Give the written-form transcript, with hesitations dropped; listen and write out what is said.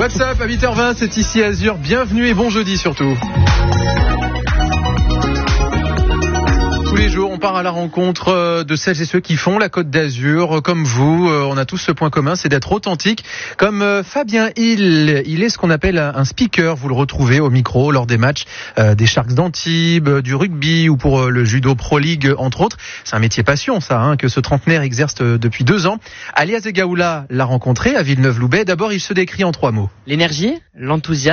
What's up à 8h20, c'est ici Azur. Bienvenue et bon jeudi surtout. Tous les jours, on part à la rencontre de celles et ceux qui font la Côte d'Azur. Comme vous, on a tous ce point commun, c'est d'être authentique. Comme Fabien Hill, il est ce qu'on appelle un speaker. Vous le retrouvez au micro lors des matchs des Sharks d'Antibes, du rugby ou pour le Judo Pro League, entre autres. C'est un métier passion, ça, que ce trentenaire exerce depuis 2 ans. Alias Egaoula l'a rencontré à Villeneuve-Loubet. D'abord, il se décrit en 3 mots. L'énergie, l'enthousiasme.